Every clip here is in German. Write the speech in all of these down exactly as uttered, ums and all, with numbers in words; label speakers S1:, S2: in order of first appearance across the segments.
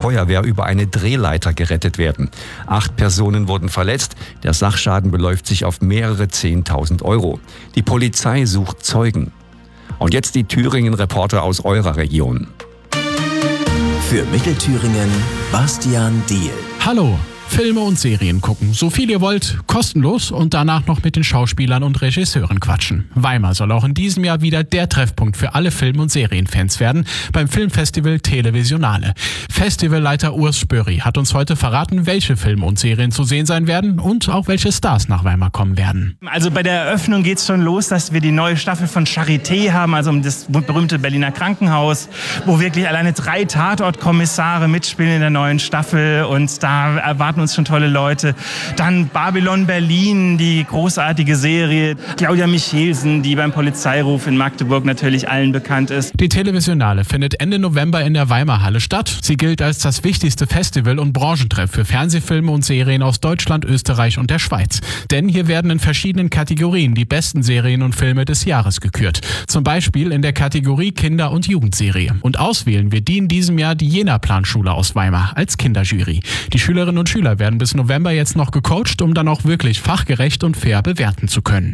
S1: Feuerwehr über eine Drehleiter gerettet werden. Acht Personen wurden verletzt. Der Sachschaden beläuft sich auf mehrere Zehntausend Euro. Die Polizei sucht Zeugen. Und jetzt die Thüringen-Reporter aus eurer Region.
S2: Für Mittelthüringen Bastian Diehl.
S3: Hallo. Filme und Serien gucken, so viel ihr wollt, kostenlos und danach noch mit den Schauspielern und Regisseuren quatschen. Weimar soll auch in diesem Jahr wieder der Treffpunkt für alle Film- und Serienfans werden beim Filmfestival Televisionale. Festivalleiter Urs Spöri hat uns heute verraten, welche Filme und Serien zu sehen sein werden und auch welche Stars nach Weimar kommen werden.
S4: Also bei der Eröffnung geht's schon los, dass wir die neue Staffel von Charité haben, also um das berühmte Berliner Krankenhaus, wo wirklich alleine drei Tatortkommissare mitspielen in der neuen Staffel und da erwarten uns schon tolle Leute. Dann Babylon Berlin, die großartige Serie. Claudia Michelsen, die beim Polizeiruf in Magdeburg natürlich allen bekannt ist.
S3: Die Televisionale findet Ende November in der Weimarhalle statt. Sie gilt als das wichtigste Festival und Branchentreff für Fernsehfilme und Serien aus Deutschland, Österreich und der Schweiz. Denn hier werden in verschiedenen Kategorien die besten Serien und Filme des Jahres gekürt. Zum Beispiel in der Kategorie Kinder- und Jugendserie. Und auswählen wir die in diesem Jahr die Jena-Planschule aus Weimar als Kinderjury. Die Schülerinnen und Schüler werden bis November jetzt noch gecoacht, um dann auch wirklich fachgerecht und fair bewerten zu können.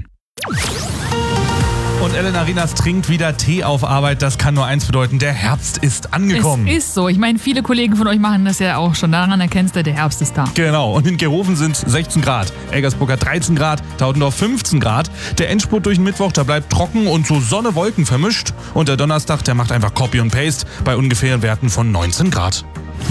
S5: Und Elena Rinas trinkt wieder Tee auf Arbeit. Das kann nur eins bedeuten, der Herbst ist angekommen.
S6: Es ist so. Ich meine, viele Kollegen von euch machen das ja auch schon. Daran erkennst du, der Herbst ist da.
S5: Genau. Und in Gerhoven sind sechzehn Grad. Elgersburg hat dreizehn Grad. Tautendorf fünfzehn Grad. Der Endspurt durch den Mittwoch, da bleibt trocken und so Sonne-Wolken vermischt. Und der Donnerstag, der macht einfach Copy und Paste bei ungefähren Werten von neunzehn Grad.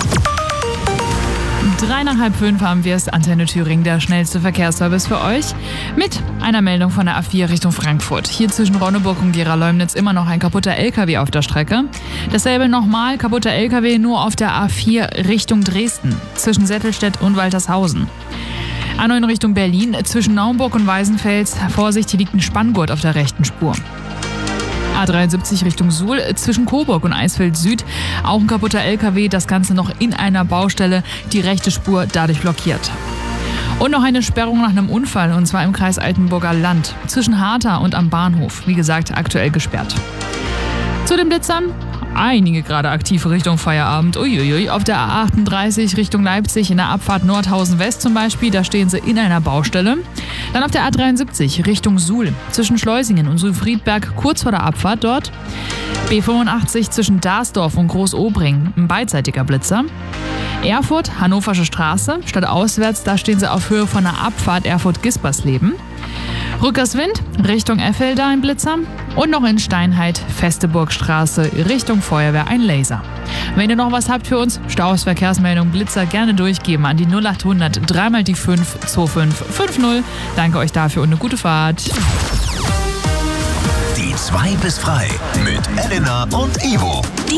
S6: Drei nach halb fünf haben wir es, Antenne Thüringen, der schnellste Verkehrsservice für euch. Mit einer Meldung von der A vier Richtung Frankfurt. Hier zwischen Ronneburg und Gera-Leumnitz immer noch ein kaputter L K W auf der Strecke. Dasselbe nochmal, kaputter L K W nur auf der A vier Richtung Dresden, zwischen Settelstedt und Waltershausen. A neun Richtung Berlin, zwischen Naumburg und Weißenfels. Vorsicht, hier liegt ein Spanngurt auf der rechten Spur. A dreiundsiebzig Richtung Suhl, zwischen Coburg und Eisfeld Süd. Auch ein kaputter L K W, das Ganze noch in einer Baustelle, die rechte Spur dadurch blockiert. Und noch eine Sperrung nach einem Unfall, und zwar im Kreis Altenburger Land, zwischen Hartha und am Bahnhof. Wie gesagt, aktuell gesperrt. Zu den Blitzern. Einige gerade aktiv Richtung Feierabend. Uiuiui. Auf der A achtunddreißig Richtung Leipzig in der Abfahrt Nordhausen West zum Beispiel, da stehen sie in einer Baustelle. Dann auf der A dreiundsiebzig Richtung Suhl, zwischen Schleusingen und Suhl-Friedberg, kurz vor der Abfahrt dort. B fünfundachtzig zwischen Darsdorf und Groß-Obring, ein beidseitiger Blitzer. Erfurt, Hannoversche Straße, stadtauswärts, da stehen sie auf Höhe von der Abfahrt Erfurt-Gispersleben. Rückerswind, Richtung Effelder ein Blitzer. Und noch in Steinheit, Festeburgstraße, Richtung Feuerwehr ein Laser. Wenn ihr noch was habt für uns, Staus, Verkehrsmeldung, Blitzer, gerne durchgeben an die null achthundert drei mal die fünf zwei fünf fünf null. Danke euch dafür und eine gute Fahrt.
S2: Die zwei bis frei mit Elena und Ivo.